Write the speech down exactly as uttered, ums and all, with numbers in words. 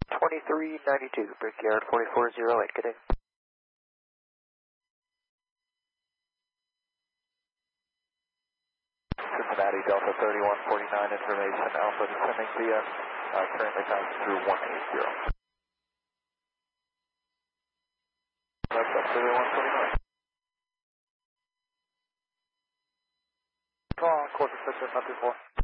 twenty-three ninety-two, Brickyard forty-four oh eight, good day. Cincinnati Delta thirty-one forty-nine, information Alpha descending via, uh, currently passing through one eighty. That's up thirty-one forty-nine. Call on quarter six, nothing more.